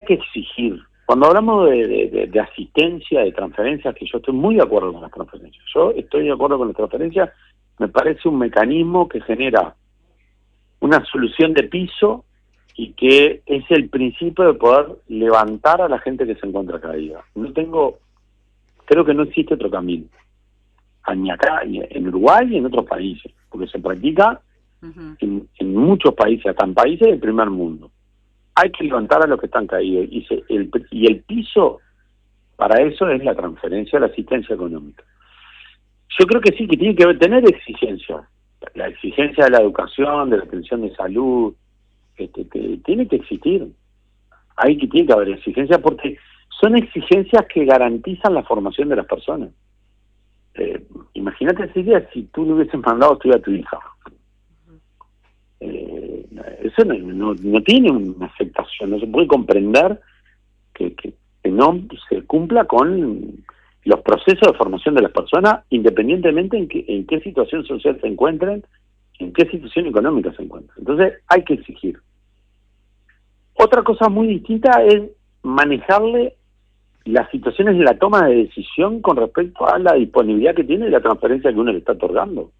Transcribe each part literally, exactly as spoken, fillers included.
que exigir. Cuando hablamos de, de, de asistencia, de transferencias, que yo estoy muy de acuerdo con las transferencias. Yo estoy de acuerdo con las transferencias, me parece un mecanismo que genera una solución de piso y que es el principio de poder levantar a la gente que se encuentra caída. No tengo, creo que no existe otro camino, ni acá, ni en Uruguay y en otros países, porque se practica uh-huh. en, en muchos países, hasta en países del primer mundo. Hay que levantar a los que están caídos y, se, el, y el piso para eso es la transferencia, la asistencia económica. Yo creo que sí, que tiene que tener exigencia, la exigencia de la educación, de la atención de salud, este, que tiene que existir. Hay que tiene que haber exigencias porque son exigencias que garantizan la formación de las personas. Eh, imagínate ese día si tú le hubieses mandado a estudiar a tu hija. Eh, eso no, no, no tiene una aceptación, no se puede comprender que, que, que no se cumpla con los procesos de formación de las personas, independientemente en, que, en qué situación social se encuentren, en qué situación económica se encuentren. Entonces hay que exigir. Otra cosa muy distinta es manejarle las situaciones de la toma de decisión con respecto a la disponibilidad que tiene y la transferencia que uno le está otorgando.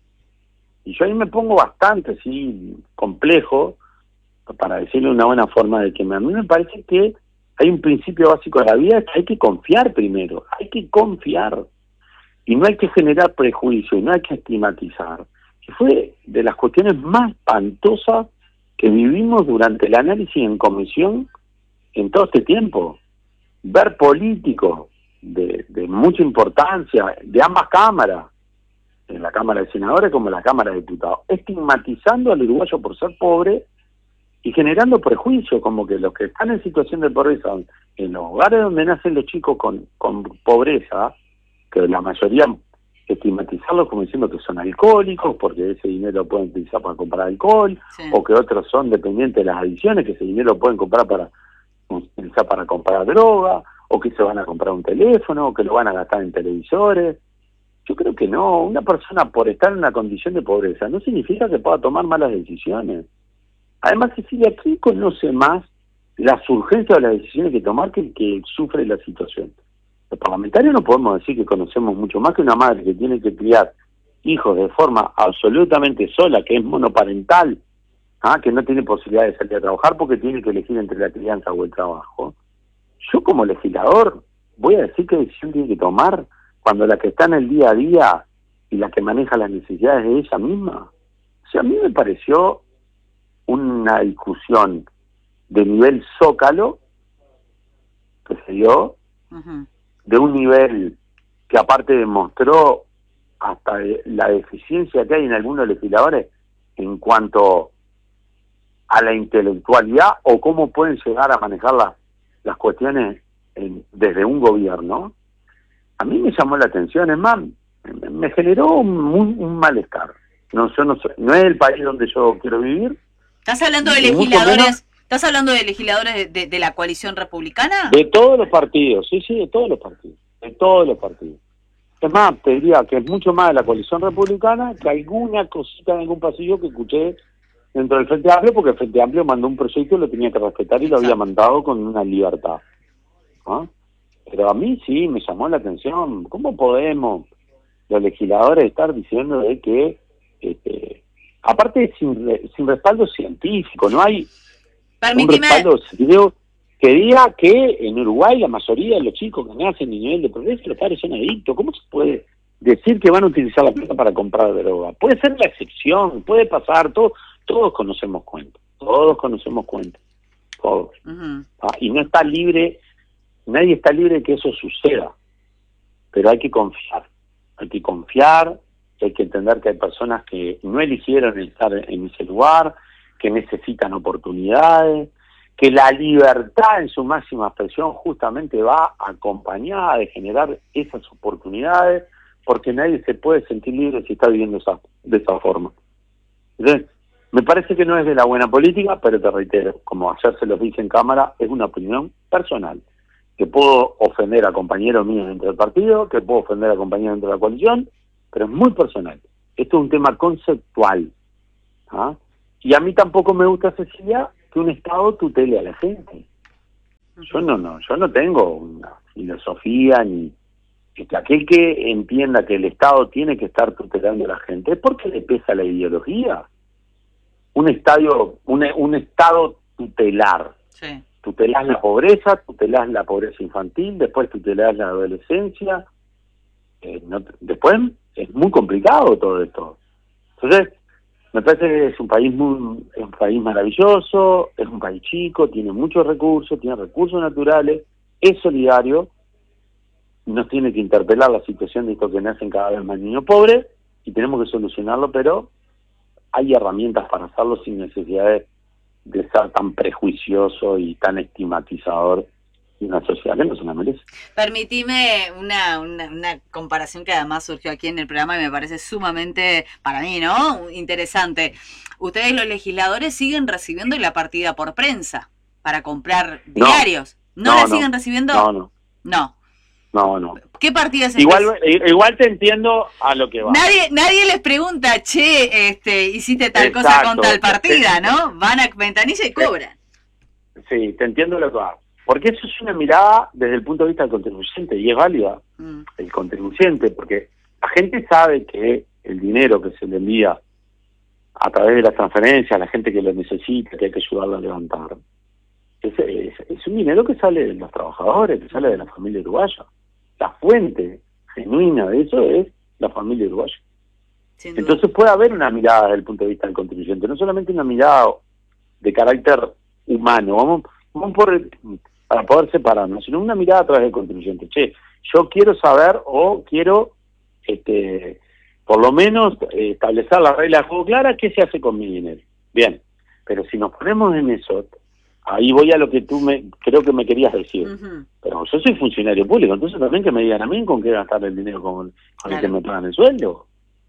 Y yo ahí me pongo bastante así complejo, para decirle una buena forma, de que a mí me parece que hay un principio básico de la vida, que hay que confiar primero, hay que confiar. Y no hay que generar prejuicio, y no hay que estigmatizar. Que fue de las cuestiones más espantosas que vivimos durante el análisis en comisión en todo este tiempo. Ver políticos de, de mucha importancia, de ambas cámaras, en la Cámara de Senadores como en la Cámara de Diputados, estigmatizando al uruguayo por ser pobre y generando prejuicios, como que los que están en situación de pobreza, en los hogares donde nacen los chicos con, con pobreza, que la mayoría estigmatizarlos como diciendo que son alcohólicos, porque ese dinero lo pueden utilizar para comprar alcohol, sí. O que otros son dependientes de las adicciones, que ese dinero lo pueden comprar para utilizar para comprar droga, o que se van a comprar un teléfono, o que lo van a gastar en televisores. Yo creo que no. Una persona por estar en una condición de pobreza no significa que pueda tomar malas decisiones. Además, Cecilia, ¿quién conoce más las urgencias de las decisiones que tomar que el que sufre la situación? Los parlamentarios no podemos decir que conocemos mucho más que una madre que tiene que criar hijos de forma absolutamente sola, que es monoparental, ¿ah? Que no tiene posibilidad de salir a trabajar porque tiene que elegir entre la crianza o el trabajo. Yo como legislador voy a decir qué decisión tiene que tomar cuando la que está en el día a día y la que maneja las necesidades de ella misma. O sea, a mí me pareció una discusión de nivel zócalo que se dio, uh-huh. de un nivel que aparte demostró hasta la deficiencia que hay en algunos legisladores en cuanto a la intelectualidad o cómo pueden llegar a manejar la, las cuestiones en, desde un gobierno. A mí me llamó la atención, es más, me, me generó un, un, un malestar. No, yo no, soy, no es el país donde yo quiero vivir. ¿Estás hablando de legisladores? ¿Estás hablando de legisladores de, de, de la coalición republicana? De todos los partidos, sí, sí, de todos los partidos, de todos los partidos. Es más, te diría que es mucho más de la coalición republicana que alguna cosita en algún pasillo que escuché dentro del Frente Amplio, porque el Frente Amplio mandó un proyecto y lo tenía que respetar y lo había mandado con una libertad. ¿Ah? Pero a mí sí me llamó la atención. ¿Cómo podemos los legisladores estar diciendo de que, este, aparte sin, sin respaldo científico, no hay Permíteme. un respaldo científico que diga que en Uruguay la mayoría de los chicos que nacen en nivel de progreso, los padres son adictos? ¿Cómo se puede decir que van a utilizar la plata para comprar droga? Puede ser la excepción, puede pasar, todo, todos conocemos cuentos, todos conocemos cuentos, todos. Uh-huh. ¿Ah? Y no está libre, nadie está libre de que eso suceda, pero hay que confiar, hay que confiar, hay que entender que hay personas que no eligieron estar en ese lugar, que necesitan oportunidades, que la libertad en su máxima expresión justamente va acompañada de generar esas oportunidades, porque nadie se puede sentir libre si está viviendo esa, de esa forma. Entonces, me parece que no es de la buena política, pero te reitero, como ayer se los dije en cámara, es una opinión personal, que puedo ofender a compañeros míos dentro del partido, que puedo ofender a compañeros dentro de la coalición, pero es muy personal. Esto es un tema conceptual. ¿Ah? Y a mí tampoco me gusta, Cecilia, que un Estado tutele a la gente. Yo no, no, yo no tengo una filosofía ni que aquel que entienda que el Estado tiene que estar tutelando a la gente es porque le pesa la ideología. Un estadio, un, un Estado tutelar. Sí. Tutelás la pobreza, tutelás la pobreza infantil, después tutelás la adolescencia. Eh, no, después es muy complicado todo esto. Entonces, me parece que es un país muy, es un país maravilloso, es un país chico, tiene muchos recursos, tiene recursos naturales, es solidario, nos tiene que interpelar la situación de esto que nacen cada vez más niños pobres y tenemos que solucionarlo, pero hay herramientas para hacerlo sin necesidad de, de ser tan prejuicioso y tan estigmatizador de una sociedad que no se la merece. Permitime una, una, una comparación que además surgió aquí en el programa y me parece sumamente, para mí, ¿no?, interesante. Ustedes, los legisladores, siguen recibiendo la partida por prensa para comprar diarios. ¿No, no, la no, siguen recibiendo? No, no. No. No, no. ¿Qué partidas? Igual, igual te entiendo a lo que va. Nadie, nadie les pregunta, che, este, hiciste tal Exacto. cosa con tal partida, ¿no? Van a ventanilla y cobran. Sí, te entiendo lo que va. Porque eso es una mirada desde el punto de vista del contribuyente y es válida. Mm. El contribuyente, porque la gente sabe que el dinero que se le envía a través de las transferencias a la gente que lo necesita, que hay que ayudarla a levantar, es, es, es un dinero que sale de los trabajadores, que sale de la familia uruguaya. La fuente genuina de eso es la familia uruguaya. Entonces puede haber una mirada desde el punto de vista del contribuyente, no solamente una mirada de carácter humano, vamos, vamos por, para poder separarnos, sino una mirada a través del contribuyente. Che, yo quiero saber o quiero, este, por lo menos, eh, establecer las reglas de juego claras, ¿qué se hace con mi dinero? Bien, pero si nos ponemos en eso, ahí voy a lo que tú me creo que me querías decir. Uh-huh. Pero yo soy funcionario público, entonces también que me digan a mí con qué gastar el dinero con, con claro. el que me pagan el sueldo.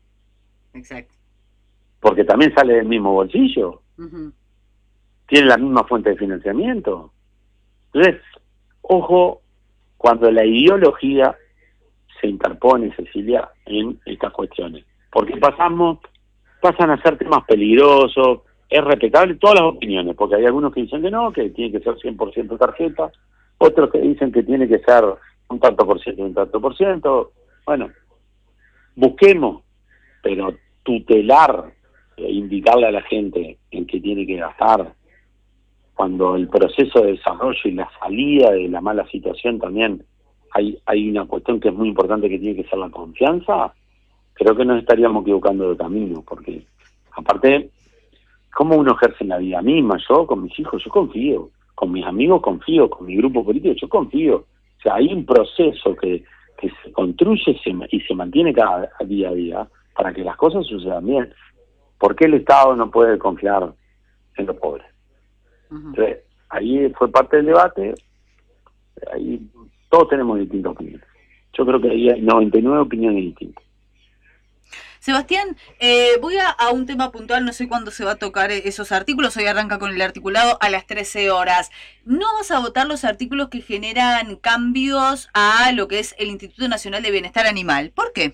Exacto. Porque también sale del mismo bolsillo. Uh-huh. Tiene la misma fuente de financiamiento. Entonces, ojo, cuando la ideología se interpone, Cecilia, en estas cuestiones. Porque pasamos, pasan a ser temas peligrosos. Es respetable todas las opiniones, porque hay algunos que dicen que no, que tiene que ser cien por ciento tarjeta, otros que dicen que tiene que ser un tanto por ciento, un tanto por ciento. Bueno, busquemos, pero tutelar e indicarle a la gente en qué tiene que gastar, cuando el proceso de desarrollo y la salida de la mala situación también hay, hay una cuestión que es muy importante que tiene que ser la confianza, creo que nos estaríamos equivocando de camino, porque aparte... ¿Cómo uno ejerce en la vida misma? Yo, con mis hijos, yo confío. Con mis amigos confío. Con mi grupo político, yo confío. O sea, hay un proceso que, que se construye se, y se mantiene cada día a día para que las cosas sucedan bien. ¿Por qué el Estado no puede confiar en los pobres? Uh-huh. Entonces, ahí fue parte del debate. Ahí todos tenemos distintas opiniones. Yo creo que ahí hay noventa y nueve opiniones distintas. Sebastián, eh, voy a, a un tema puntual, no sé cuándo se va a tocar esos artículos, hoy arranca con el articulado a las trece horas. ¿No vas a votar los artículos que generan cambios a lo que es el Instituto Nacional de Bienestar Animal? ¿Por qué?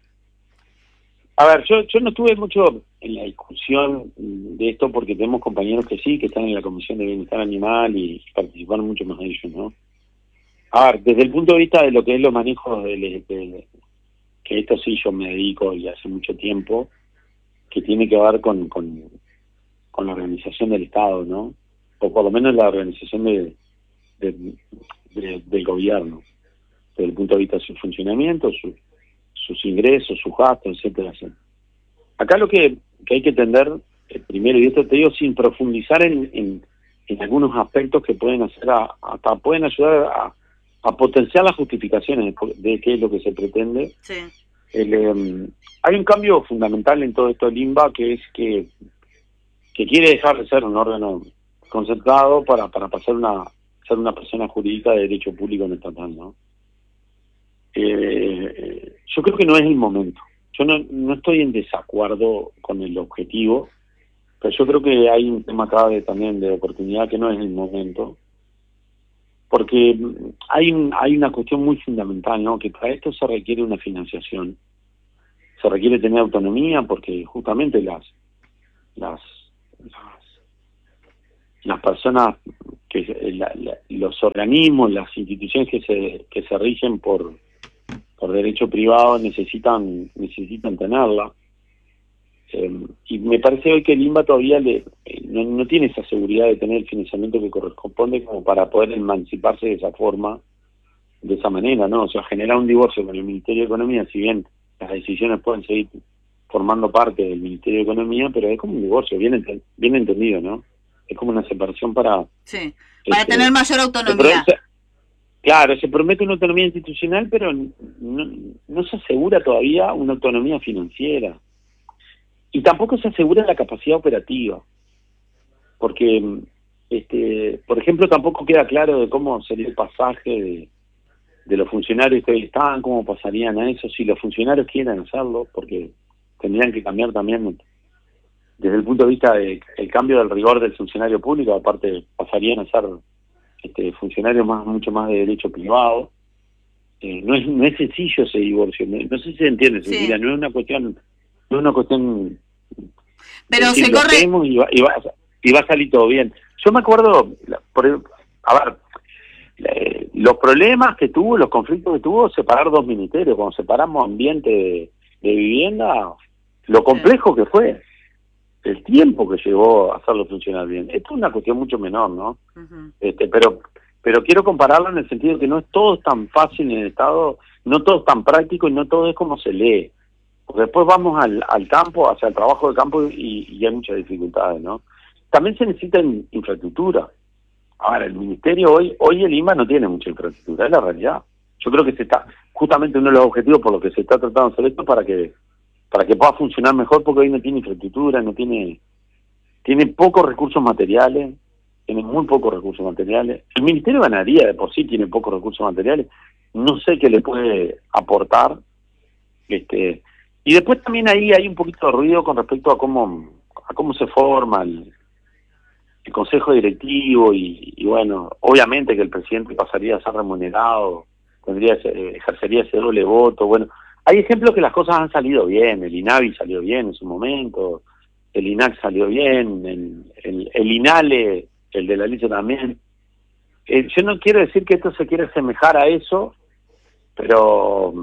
A ver, yo, yo no estuve mucho en la discusión de esto porque tenemos compañeros que sí, que están en la Comisión de Bienestar Animal y participaron mucho más de ellos, ¿no? A ver, desde el punto de vista de lo que es los manejos de... de que esto sí yo me dedico y hace mucho tiempo, que tiene que ver con, con, con la organización del Estado, ¿no? O por lo menos la organización de, de, de, del gobierno, desde el punto de vista de su funcionamiento, su, sus ingresos, sus gastos, etcétera, etcétera. Acá lo que, que hay que entender, eh, primero, y esto te digo sin profundizar en, en, en algunos aspectos que pueden hacer, a, hasta pueden ayudar a a potenciar las justificaciones de, de qué es lo que se pretende. Sí. El, eh, hay un cambio fundamental en todo esto del I N B A, que es que, que quiere dejar de ser un órgano concentrado para, para pasar una ser una persona jurídica de derecho público en estatal, ¿no? Eh, yo creo que no es el momento. Yo no, no estoy en desacuerdo con el objetivo, pero yo creo que hay un tema acá de, también de oportunidad que no es el momento. Porque hay un, hay una cuestión muy fundamental, ¿no? Que para esto se requiere una financiación, se requiere tener autonomía, porque justamente las las las, las personas, que la, la, los organismos, las instituciones que se que se rigen por por derecho privado necesitan necesitan tenerla. Eh, y me parece hoy que el INBA todavía le, eh, no, no tiene esa seguridad de tener el financiamiento que corresponde como para poder emanciparse de esa forma, de esa manera, ¿no? O sea, generar un divorcio con el Ministerio de Economía, si bien las decisiones pueden seguir formando parte del Ministerio de Economía, pero es como un divorcio, bien, ent bien entendido, ¿no? Es como una separación para... Sí, para este, tener mayor autonomía. Se, claro, se promete una autonomía institucional, pero no, no se asegura todavía una autonomía financiera. Y tampoco se asegura la capacidad operativa, porque, este, por ejemplo, tampoco queda claro de cómo sería el pasaje de, de los funcionarios que hoy están, cómo pasarían a eso, si los funcionarios quieren hacerlo, porque tendrían que cambiar también desde el punto de vista del de, cambio del rigor del funcionario público, aparte pasarían a ser este, funcionarios más mucho más de derecho privado. Eh, no es no es sencillo ese divorcio, no, no sé si se entiende, sí. Cecilia, no es una cuestión... No es una cuestión... Pero se corre... Y va, y, va, y va a salir todo bien. Yo me acuerdo, por, a ver, eh, los problemas que tuvo, los conflictos que tuvo, separar dos ministerios. Cuando separamos ambiente de, de vivienda, lo complejo que fue, el tiempo que llevó a hacerlo funcionar bien. Esto es una cuestión mucho menor, ¿no? Uh-huh. este pero pero quiero compararlo en el sentido de que no es todo tan fácil en el Estado, no todo es tan práctico y no todo es como se lee. Porque después vamos al, al campo, hacia el trabajo de campo y, y hay muchas dificultades, ¿no? También se necesita infraestructura. Ahora, el ministerio hoy, hoy el INBA no tiene mucha infraestructura, es la realidad. Yo creo que se está, justamente uno de los objetivos por los que se está tratando de hacer esto para que, para que pueda funcionar mejor, porque hoy no tiene infraestructura, no tiene, tiene pocos recursos materiales, tiene muy pocos recursos materiales. El Ministerio de Ganadería de por sí tiene pocos recursos materiales, no sé qué le puede aportar, este... Y después también ahí hay un poquito de ruido con respecto a cómo a cómo se forma el, el consejo directivo y, y bueno, obviamente que el presidente pasaría a ser remunerado, tendría ese, ejercería ese doble voto. Bueno, hay ejemplos que las cosas han salido bien, el INAVI salió bien en su momento, el INAC salió bien, el, el, el INALE, el de la lista también. Eh, yo no quiero decir que esto se quiere asemejar a eso, pero...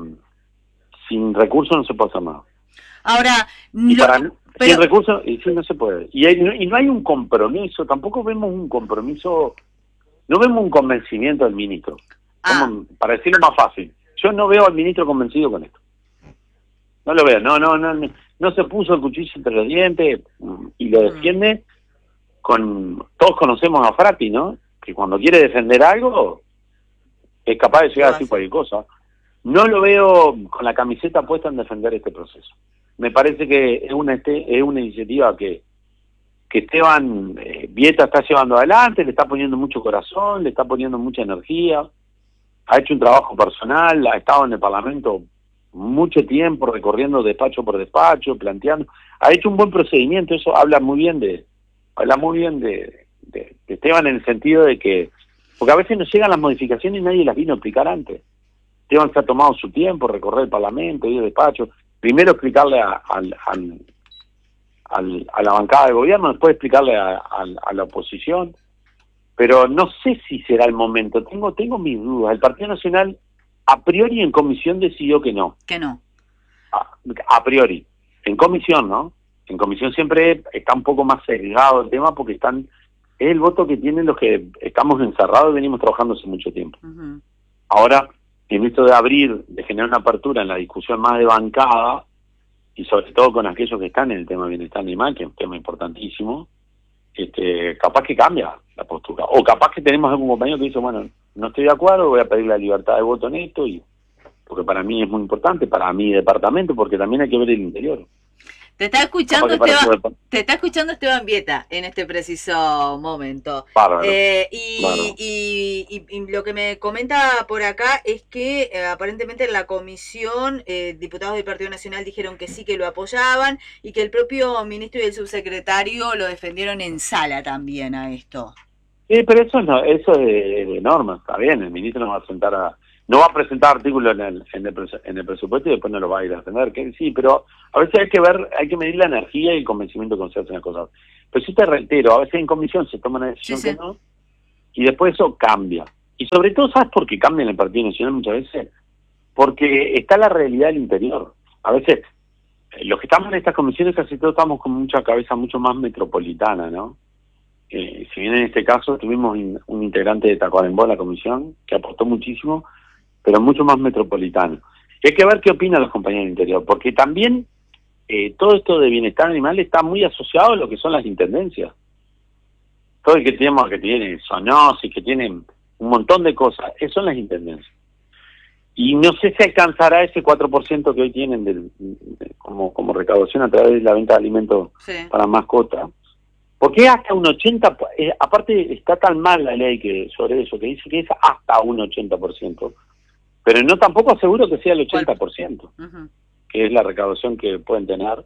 sin recursos no se puede hacer nada. Ahora, y lo, para, pero... sin recursos y sí no se puede. Y, hay, y no hay un compromiso, tampoco vemos un compromiso, no vemos un convencimiento del ministro. Ah. Como, para decirlo más fácil, yo no veo al ministro convencido con esto. No lo veo, no, no, no, no, no se puso el cuchillo entre los dientes y lo defiende con... Todos conocemos a Frati, ¿no? Que cuando quiere defender algo es capaz de llegar a decir cualquier cosa. No lo veo con la camiseta puesta en defender este proceso. Me parece que es una este, es una iniciativa que que Esteban eh, Vieta está llevando adelante, le está poniendo mucho corazón, le está poniendo mucha energía, ha hecho un trabajo personal, ha estado en el Parlamento mucho tiempo recorriendo despacho por despacho, planteando, ha hecho un buen procedimiento. Eso habla muy bien de habla muy bien de, de, de Esteban en el sentido de que, porque a veces nos llegan las modificaciones y nadie las vino a explicar antes. Esteban se ha tomado su tiempo, recorrer el Parlamento, ir al despacho, primero explicarle a, a, a, a, a la bancada de gobierno, después explicarle a, a, a la oposición, pero no sé si será el momento, tengo tengo mis dudas. El Partido Nacional a priori en comisión decidió que no. Que no. A, a priori, en comisión, ¿no? En comisión siempre está un poco más sesgado el tema porque están es el voto que tienen los que estamos encerrados y venimos trabajando hace mucho tiempo. Uh-huh. Ahora, en esto de abrir, de generar una apertura en la discusión más de bancada, y sobre todo con aquellos que están en el tema de bienestar animal, que es un tema importantísimo, este, capaz que cambia la postura. O capaz que tenemos algún compañero que dice, bueno, no estoy de acuerdo, voy a pedir la libertad de voto en esto, y porque para mí es muy importante, para mi departamento, porque también hay que ver el interior. Te está escuchando Esteban, te está escuchando Esteban Vieta en este preciso momento. Bárbaro, eh, y, bárbaro. Y, y, y lo que me comenta por acá es que eh, aparentemente en la comisión eh, diputados del Partido Nacional dijeron que sí, que lo apoyaban, y que el propio ministro y el subsecretario lo defendieron en sala también a esto. Sí, pero eso no, eso es de norma, está bien, el ministro no va a sentar a... No va a presentar artículos en el, en, el, en el presupuesto y después no lo va a ir a defender. Que sí, pero a veces hay que ver, hay que medir la energía y el convencimiento con ciertas cosas. Pues yo te reitero, a veces en comisión se toma una decisión sí, sí. que no, y después eso cambia. Y sobre todo, ¿sabes por qué cambia en el Partido Nacional muchas veces? Porque está la realidad del interior. A veces, eh, los que estamos en estas comisiones casi todos estamos con mucha cabeza mucho más metropolitana, ¿no? Eh, si bien en este caso tuvimos in, un integrante de Tacuarembó en la comisión, que aportó muchísimo, pero mucho más metropolitano. Y hay que ver qué opinan los compañeros del interior, porque también eh, todo esto de bienestar animal está muy asociado a lo que son las intendencias. Todo el que tenemos, que tiene zoonosis, que tienen un montón de cosas, eso son las intendencias. Y no sé si alcanzará ese cuatro por ciento que hoy tienen del, de, como, como recaudación a través de la venta de alimentos sí. para mascotas. Porque es hasta un ochenta por ciento, eh, aparte está tan mal la ley que sobre eso, que dice que es hasta un ochenta por ciento, pero no tampoco aseguro que sea el ochenta por ciento, uh-huh. que es la recaudación que pueden tener.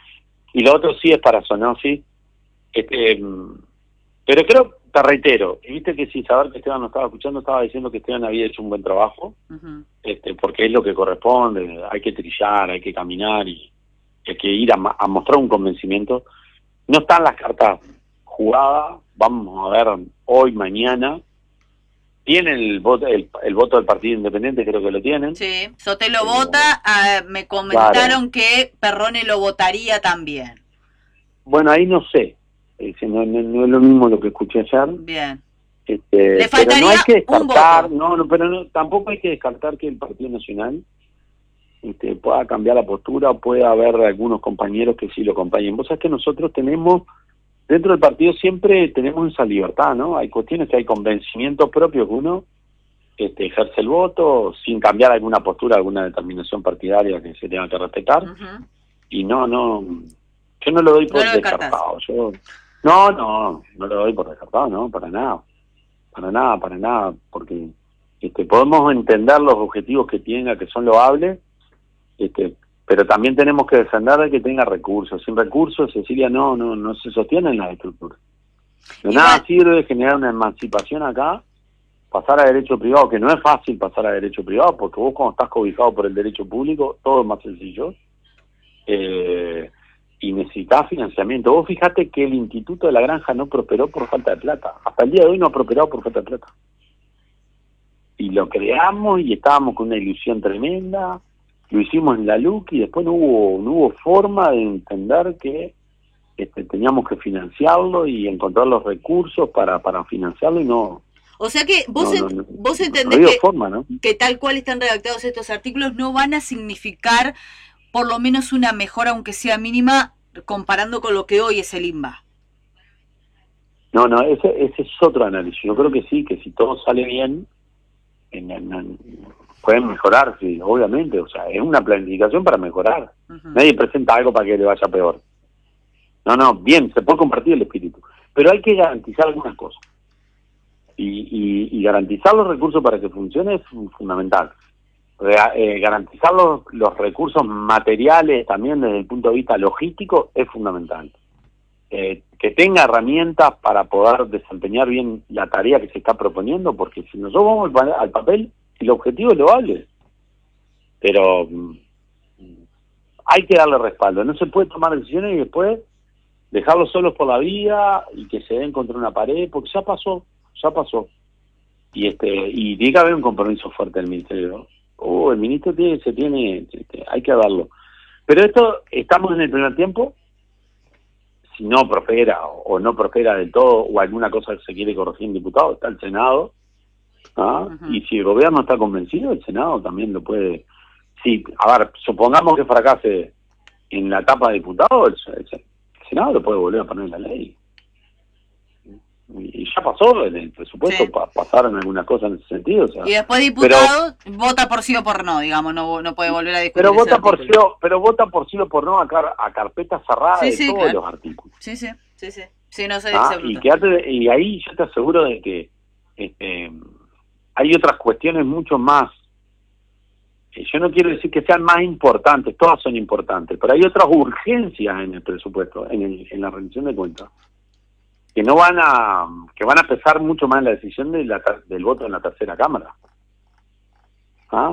Y lo otro sí es para zoonosis, este, pero creo, te reitero, y viste que sin saber que Esteban no estaba escuchando, estaba diciendo que Esteban había hecho un buen trabajo, uh-huh. este, porque es lo que corresponde, hay que trillar, hay que caminar y hay que ir a, a mostrar un convencimiento. No están las cartas jugadas, vamos a ver hoy, mañana. Tienen el voto, el, el voto del Partido Independiente, creo que lo tienen. Sí, Sotelo eh, vota, uh, me comentaron claro. que Perrone lo votaría también. Bueno, ahí no sé, eh, no, no, no es lo mismo lo que escuché ayer. Bien. Este, Le faltaría pero no hay que descartar, un voto. no, no, pero no, tampoco hay que descartar que el Partido Nacional este, pueda cambiar la postura, o pueda haber algunos compañeros que sí lo acompañen. Vos sabés que nosotros tenemos, dentro del partido siempre tenemos esa libertad, ¿no? Hay cuestiones que hay convencimientos propios que uno este, ejerce el voto sin cambiar alguna postura, alguna determinación partidaria que se tenga que respetar. Uh-huh. Y no, no, yo no lo doy por no descartado. Yo, no, no, no lo doy por descartado, no, para nada. Para nada, para nada, porque este, podemos entender los objetivos que tenga, que son loables, Este, pero también tenemos que defender de que tenga recursos. Sin recursos, Cecilia, no no no se sostienen las estructuras. De nada va... sirve generar una emancipación acá, pasar a derecho privado, que no es fácil pasar a derecho privado, porque vos cuando estás cobijado por el derecho público, todo es más sencillo, eh, y necesitas financiamiento. Vos fíjate que el Instituto de la Granja no prosperó por falta de plata. Hasta el día de hoy no ha prosperado por falta de plata. Y lo creamos y estábamos con una ilusión tremenda. Lo hicimos en la L U C y después no hubo no hubo forma de entender que este, teníamos que financiarlo y encontrar los recursos para, para financiarlo y no... O sea que vos, no, no, no, vos entendés no que, forma, ¿no? que tal cual están redactados estos artículos no van a significar por lo menos una mejora, aunque sea mínima, comparando con lo que hoy es el I N B A. No, no, ese, ese es otro análisis. Yo creo que sí, que si todo sale bien, en, en, en, pueden mejorar, sí, obviamente. O sea, es una planificación para mejorar. Uh-huh. Nadie presenta algo para que le vaya peor. No, no, bien, se puede compartir el espíritu. Pero hay que garantizar algunas cosas. Y, y, y garantizar los recursos para que funcione es fundamental. Rea, eh, garantizar los, los recursos materiales también desde el punto de vista logístico es fundamental. Eh, que tenga herramientas para poder desempeñar bien la tarea que se está proponiendo, porque si nosotros vamos al, al papel, el objetivo es loable, pero mm, hay que darle respaldo. No se puede tomar decisiones y después dejarlos solos por la vida y que se den contra una pared, porque ya pasó, ya pasó. Y este y tiene que haber un compromiso fuerte del ministerio. Oh, el ministro tiene, se tiene, hay que darlo. Pero esto, estamos en el primer tiempo. Si no prospera o, o no prospera del todo, o alguna cosa que se quiere corregir en diputado, está el Senado. ¿Ah? Uh-huh. Y si el gobierno está convencido, el Senado también lo puede... Sí, a ver, supongamos que fracase en la etapa de diputado, el, el, el Senado lo puede volver a poner en la ley. Y ya pasó en el presupuesto, sí. pa, pasaron algunas cosas en ese sentido. O sea, y después diputado pero, vota por sí o por no, digamos, no no puede volver a discutir. Pero vota por sí o, pero vota por sí o por no a, car, a carpeta cerrada sí, de sí, todos claro. los artículos. Sí, sí, sí, sí. Sí, no sé ah, y, quedate, y ahí yo te aseguro de que este, hay otras cuestiones mucho más. Yo no quiero decir que sean más importantes, todas son importantes, pero hay otras urgencias en el presupuesto, en, el, en la rendición de cuentas, que no van a que van a pesar mucho más en la decisión de la, del voto en la tercera cámara. ¿Ah?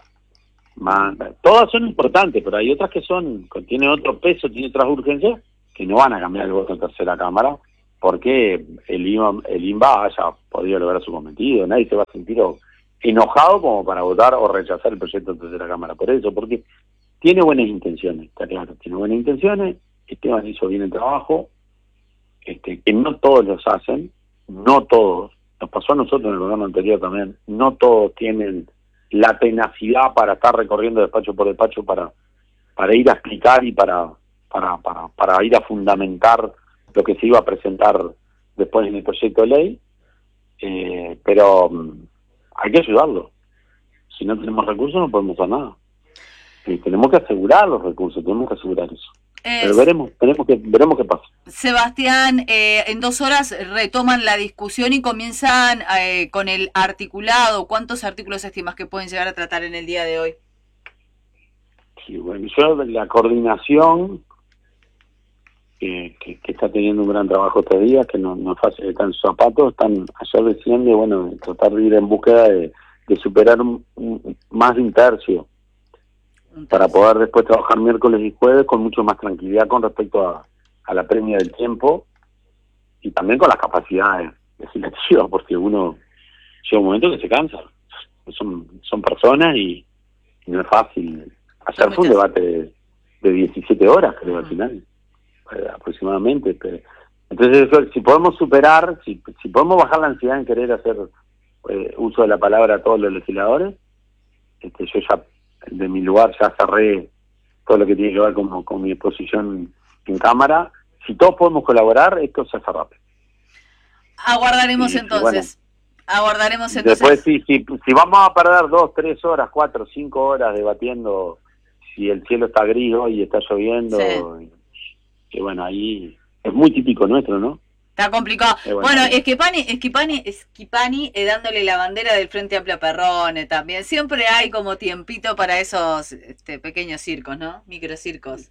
Man, todas son importantes, pero hay otras que son tienen otro peso, tienen otras urgencias que no van a cambiar el voto en tercera cámara porque el I M A, el I M B A haya podido lograr su cometido. Nadie se va a sentir enojado como para votar o rechazar el proyecto en tercera cámara por eso, porque tiene buenas intenciones, está claro, tiene buenas intenciones. Esteban hizo bien el trabajo, este, que no todos los hacen, no todos, nos pasó a nosotros en el gobierno anterior también, no todos tienen la tenacidad para estar recorriendo despacho por despacho para para ir a explicar y para para para para ir a fundamentar lo que se iba a presentar después en el proyecto de ley, eh, pero um, hay que ayudarlo. Si no tenemos recursos no podemos hacer nada. Y tenemos que asegurar los recursos, tenemos que asegurar eso. Eh, Pero veremos, veremos qué, veremos qué pasa. Sebastián, eh, en dos horas retoman la discusión y comienzan eh, con el articulado. ¿Cuántos artículos estimas que pueden llegar a tratar en el día de hoy? Sí, bueno, yo la coordinación que, que, que está teniendo un gran trabajo estos días, que no, no es fácil, están en sus zapatos, están ayer decían de, bueno, tratar de ir en búsqueda de, de superar un, un, más de un tercio, para poder después trabajar miércoles y jueves con mucho más tranquilidad con respecto a, a la premia del tiempo y también con las capacidades legislativas, porque uno llega un momento que se cansa. Son, son personas y, y no es fácil. Ayer fue un debate de, de diecisiete horas, creo, al final, eh, aproximadamente. Pero, entonces, eso, si podemos superar, si, si podemos bajar la ansiedad en querer hacer eh, uso de la palabra a todos los legisladores, este, yo ya de mi lugar ya cerré todo lo que tiene que ver con, con mi exposición en cámara. Si todos podemos colaborar, esto se hace rápido. Aguardaremos y, entonces. Bueno, aguardaremos entonces. Después, si, si, si vamos a perder dos, tres horas, cuatro, cinco horas debatiendo si el cielo está gris hoy y está lloviendo, sí. Que bueno, ahí es muy típico nuestro, ¿no? Está complicado. Eh, bueno, bueno Schifani, Schifani, Schifani eh, dándole la bandera del Frente Amplio a Perrone también. Siempre hay como tiempito para esos este, pequeños circos, ¿no? Microcircos.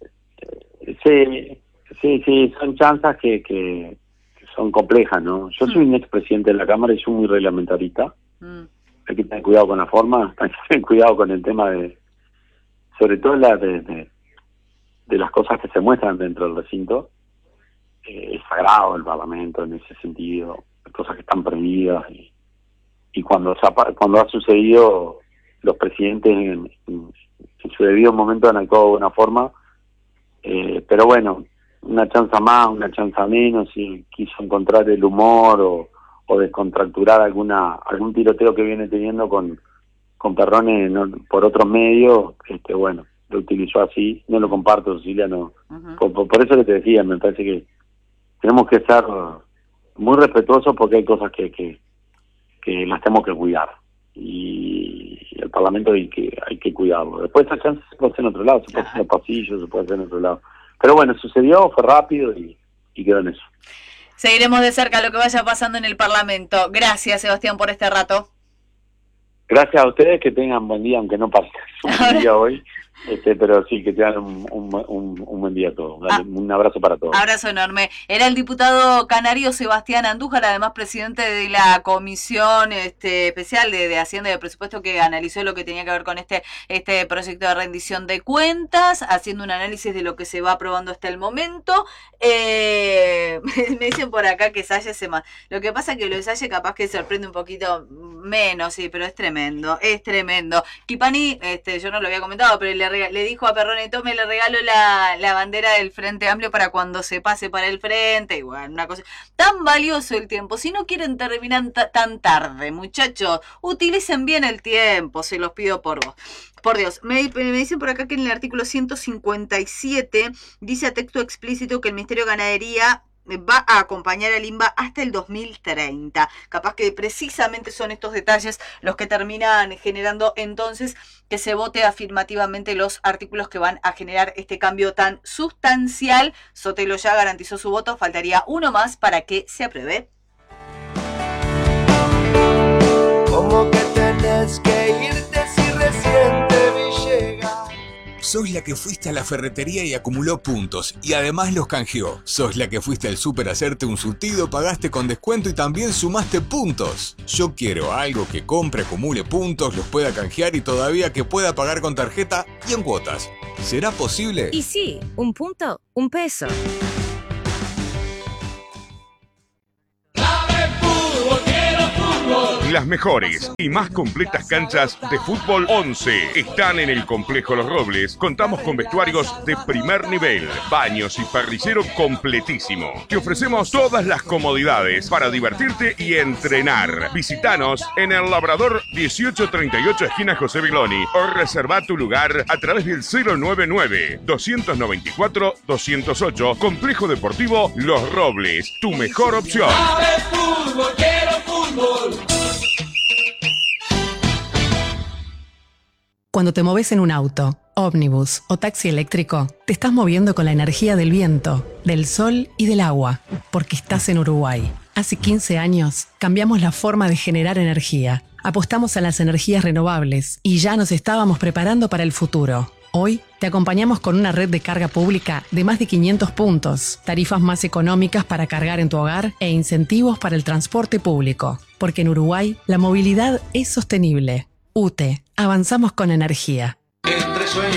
Sí, sí, sí, son chanzas que, que, que son complejas, ¿no? Yo soy mm. un expresidente de la Cámara y soy muy reglamentarista. Mm. Hay que tener cuidado con la forma, hay que tener cuidado con el tema de, sobre todo la de, de, de las cosas que se muestran dentro del recinto. Eh, es sagrado el Parlamento en ese sentido, cosas que están prohibidas y, y cuando se ha, cuando ha sucedido, los presidentes en, en, en su debido momento han actuado de buena forma, eh, pero bueno, una chanza más, una chanza menos, si quiso encontrar el humor o, o descontracturar alguna algún tiroteo que viene teniendo con, con Perrone, ¿no?, por otros medios, este bueno, lo utilizó así, no lo comparto, Cecilia, no. Uh-huh. por, por, por eso que te decía, me parece que tenemos que ser muy respetuosos porque hay cosas que, que, que las tenemos que cuidar y el Parlamento hay que hay que cuidarlo. Después esa chance se puede hacer en otro lado, se puede hacer en los pasillos, se puede hacer en otro lado. Pero bueno, sucedió, fue rápido y, y quedó en eso. Seguiremos de cerca lo que vaya pasando en el Parlamento. Gracias, Sebastián, por este rato. Gracias a ustedes, que tengan buen día, aunque no pase un buen día hoy. Este, pero sí, que tengan un, un, un, un buen día a todos. Dale, ah, un abrazo para todos. Abrazo enorme. Era el diputado canario Sebastián Andújar, además presidente de la Comisión este, Especial de, de Hacienda y de Presupuesto, que analizó lo que tenía que ver con este, este proyecto de rendición de cuentas, haciendo un análisis de lo que se va aprobando hasta el momento. Eh, me dicen por acá que Salle se más. Lo que pasa es que lo de Salle capaz que sorprende un poquito menos, sí, pero es tremendo, es tremendo. Schifani, este, yo no lo había comentado, pero le le dijo a Perrone, tome, le regalo la, la bandera del Frente Amplio para cuando se pase para el frente. Igual, una cosa tan valioso el tiempo. Si no quieren terminar tan tarde, muchachos, utilicen bien el tiempo, se los pido por vos. Por Dios, me, me dicen por acá que en el artículo ciento cincuenta y siete dice a texto explícito que el Ministerio de Ganadería va a acompañar al I M B A hasta el dos mil treinta. Capaz que precisamente son estos detalles los que terminan generando entonces que se vote afirmativamente los artículos que van a generar este cambio tan sustancial. Sotelo ya garantizó su voto, faltaría uno más para que se apruebe. ¿Cómo que tenés que irte si recién te vi llegar? Sos la que fuiste a la ferretería y acumuló puntos, y además los canjeó. Sos la que fuiste al súper a hacerte un surtido, pagaste con descuento y también sumaste puntos. Yo quiero algo que compre, acumule puntos, los pueda canjear y todavía que pueda pagar con tarjeta y en cuotas. ¿Será posible? Y sí, un punto, un peso. Las mejores y más completas canchas de fútbol once están en el Complejo Los Robles. Contamos con vestuarios de primer nivel, baños y parrillero completísimo. Te ofrecemos todas las comodidades para divertirte y entrenar. Visítanos en el Labrador dieciocho treinta y ocho, esquina José Belloni, o reserva tu lugar a través del cero nueve nueve, dos nueve cuatro, dos cero ocho. Complejo Deportivo Los Robles, tu mejor opción. Fútbol, quiero fútbol. Cuando te moves en un auto, ómnibus o taxi eléctrico, te estás moviendo con la energía del viento, del sol y del agua, porque estás en Uruguay. Hace quince años cambiamos la forma de generar energía, apostamos a las energías renovables y ya nos estábamos preparando para el futuro. Hoy te acompañamos con una red de carga pública de más de quinientos puntos, tarifas más económicas para cargar en tu hogar e incentivos para el transporte público. Porque en Uruguay la movilidad es sostenible. U T E, avanzamos con energía. Entre sueños